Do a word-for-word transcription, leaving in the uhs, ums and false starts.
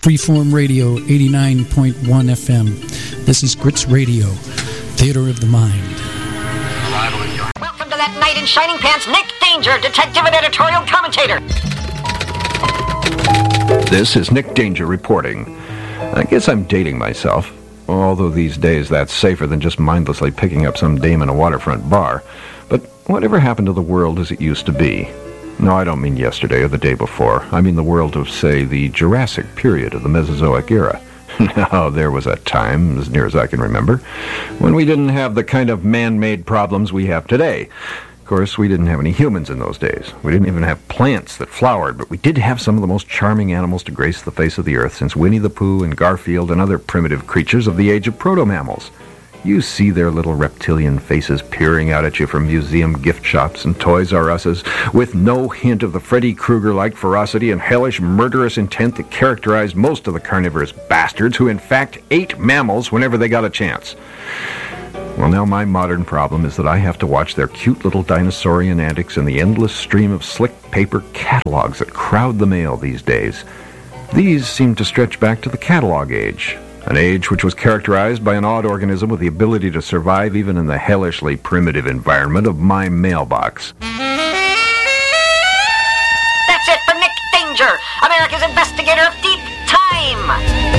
Freeform Radio, eighty-nine point one F M. This is Grits Radio, Theater of the Mind. Welcome to that night in Shining Pants, Nick Danger, detective and editorial commentator. This is Nick Danger reporting. I guess I'm dating myself, although these days that's safer than just mindlessly picking up some dame in a waterfront bar. But whatever happened to the world as it used to be? No, I don't mean yesterday or the day before. I mean the world of, say, the Jurassic period of the Mesozoic era. Now, there was a time, as near as I can remember, when we didn't have the kind of man-made problems we have today. Of course, we didn't have any humans in those days. We didn't even have plants that flowered, but we did have some of the most charming animals to grace the face of the earth since Winnie the Pooh and Garfield and other primitive creatures of the age of proto-mammals. You see their little reptilian faces peering out at you from museum gift shops and Toys R Us's with no hint of the Freddy Krueger-like ferocity and hellish murderous intent that characterized most of the carnivorous bastards who in fact ate mammals whenever they got a chance. Well, now my modern problem is that I have to watch their cute little dinosaurian antics and the endless stream of slick paper catalogs that crowd the mail these days. These seem to stretch back to the catalog age. An age which was characterized by an odd organism with the ability to survive even in the hellishly primitive environment of my mailbox. That's it for Nick Danger, America's investigator of deep time.